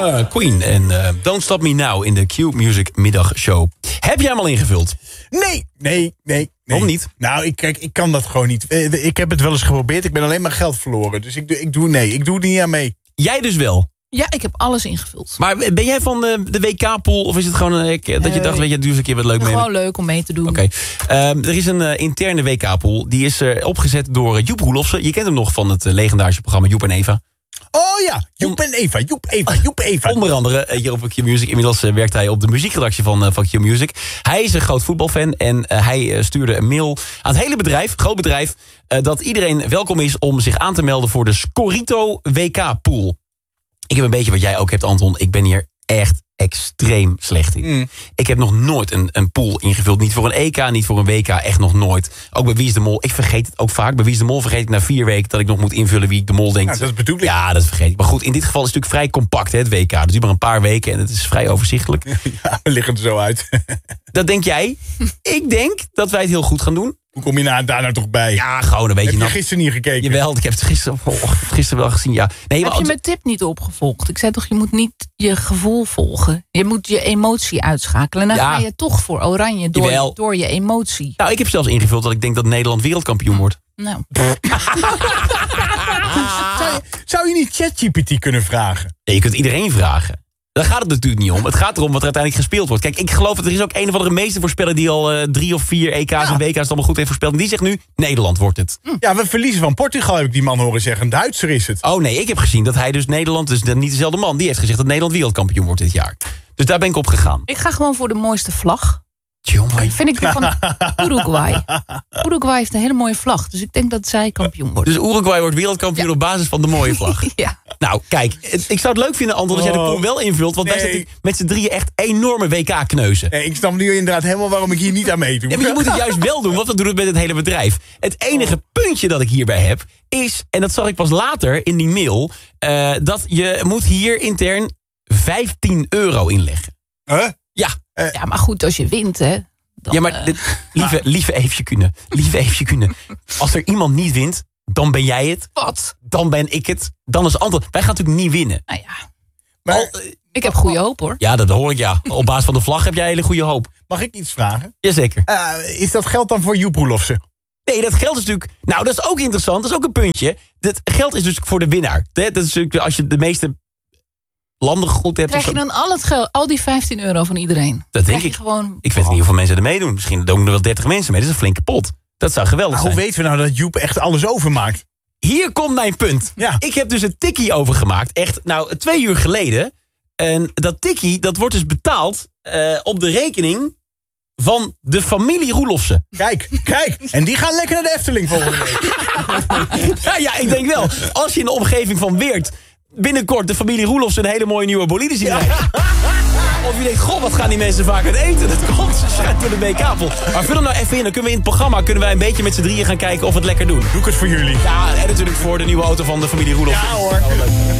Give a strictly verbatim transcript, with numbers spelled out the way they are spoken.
Uh, Queen en uh, Don't Stop Me Now in de Q-Music middagshow. Heb jij hem al ingevuld? Nee, nee, nee. nee. Waarom niet? Nou, ik, kijk, ik kan dat gewoon niet. Ik heb het wel eens geprobeerd. Ik ben alleen maar geld verloren. Dus ik, doe, ik doe nee, ik doe er niet aan mee. Jij dus wel? Ja, ik heb alles ingevuld. Maar ben jij van de, de W K-pool? Of is het gewoon een, dat je uh, dacht, weet je, doe eens een keer wat leuk mee? Gewoon leuk om mee te doen. Oké. Okay. Uh, er is een uh, interne W K-pool. Die is uh, opgezet door uh, Joep Roelofsen. Je kent hem nog van het uh, legendarische programma Joep en Eva. Oh ja, Joep en Eva, Joep, Eva, Joep, Eva. Onder andere uh, hier op Q-Music. Inmiddels uh, werkt hij op de muziekredactie van, uh, van Q-Music. Hij is een groot voetbalfan en uh, hij uh, stuurde een mail aan het hele bedrijf, groot bedrijf, uh, dat iedereen welkom is om zich aan te melden voor de Scorito W K-pool. Ik heb een beetje wat jij ook hebt, Anton. Ik ben hier echt extreem slecht in. Mm. Ik heb nog nooit een, een pool ingevuld. Niet voor een E K, niet voor een W K. Echt nog nooit. Ook bij Wie is de Mol. Ik vergeet het ook vaak. Bij Wie is de Mol vergeet ik na vier weken dat ik nog moet invullen wie ik de mol denk. Ja, dat bedoel ik. Ja, dat vergeet ik. Maar goed, in dit geval is het natuurlijk vrij compact, hè, het W K. Dus duurt maar een paar weken en het is vrij overzichtelijk. Ja, we liggen er zo uit. Dat denk jij? Ik denk dat wij het heel goed gaan doen. Hoe kom je nou, daar nou toch bij? Ja, gewoon een beetje. Heb je gisteren niet gekeken? Jawel, ik heb het gisteren, oh, gisteren wel gezien, ja. Nee, heb maar je mijn tip niet opgevolgd? Ik zei toch, je moet niet je gevoel volgen. Je moet je emotie uitschakelen. En dan ja. ga je toch voor oranje door, door je emotie. Nou, ik heb zelfs ingevuld dat ik denk dat Nederland wereldkampioen wordt. Nou. zou, je, zou je niet ChatGPT kunnen vragen? Nee, je kunt iedereen vragen. Daar gaat het natuurlijk niet om. Het gaat erom wat er uiteindelijk gespeeld wordt. Kijk, ik geloof dat er is ook een of andere meestervoorspeller die al uh, drie of vier E K's ja. en W K's allemaal goed heeft voorspeld. En die zegt nu, Nederland wordt het. Ja, we verliezen van Portugal, heb ik die man horen zeggen. Een Duitser is het. Oh nee, ik heb gezien dat hij dus Nederland, dus niet dezelfde man, die heeft gezegd dat Nederland wereldkampioen wordt dit jaar. Dus daar ben ik op gegaan. Ik ga gewoon voor de mooiste vlag. Jongen. Vind ik die van Uruguay. Uruguay heeft een hele mooie vlag. Dus ik denk dat zij kampioen wordt. Dus Uruguay wordt wereldkampioen ja. op basis van de mooie vlag. Ja. Nou, kijk, ik zou het leuk vinden, Anton, als jij de pool wel invult. Want nee. wij zitten met z'n drieën echt enorme W K-kneuzen. Nee, ik snap nu inderdaad helemaal waarom ik hier niet aan meedoe. Ja, maar je moet het juist wel doen, want we doen het met het hele bedrijf. Het enige oh. puntje dat ik hierbij heb is, en dat zag ik pas later in die mail, uh, dat je moet hier intern vijftien euro inleggen. Huh? Ja. Uh, ja, maar goed, als je wint, hè. Dan, ja, maar dit, lieve, lieve Eefje kunnen. Lieve Eefje kunnen. Als er iemand niet wint, dan ben jij het. Wat? Dan ben ik het. Dan is Anton. Wij gaan natuurlijk niet winnen. Nou ja. Maar, Al, uh, ik heb goede hoop, hoor. Ja, dat hoor ik, ja. Op basis van de vlag heb jij hele goede hoop. Mag ik iets vragen? Jazeker. Uh, is dat geld dan voor Joep Roelofsen? Nee, dat geld is natuurlijk... Nou, dat is ook interessant. Dat is ook een puntje. Dat geld is dus voor de winnaar. Dat is natuurlijk als je de meeste landen goed hebt. Krijg je dan al het geld, al die vijftien euro van iedereen? Dat denk ik. Gewoon... Ik weet niet hoeveel mensen er meedoen. Misschien doen er wel dertig mensen mee. Dat is een flinke pot. Dat zou geweldig maar zijn. Hoe weten we nou dat Joep echt alles overmaakt? Hier komt mijn punt. Ja. Ik heb dus een tikkie overgemaakt. Echt, nou, twee uur geleden. En dat tikkie, dat wordt dus betaald uh, op de rekening van de familie Roelofsen. Kijk, kijk. En die gaan lekker naar de Efteling volgende week. ja, ja, ik denk wel. Als je in de omgeving van Weert binnenkort de familie Roelofsen een hele mooie nieuwe bolide ziet rijden. Of je denkt, goh, wat gaan die mensen vaak uit eten? Dat komt schijnt door de W K-pool. Maar vul hem nou even in, dan kunnen we in het programma kunnen wij een beetje met z'n drieën gaan kijken of we het lekker doen. Doe ik het voor jullie. Ja, en natuurlijk voor de nieuwe auto van de familie Roelofsen. Ja hoor.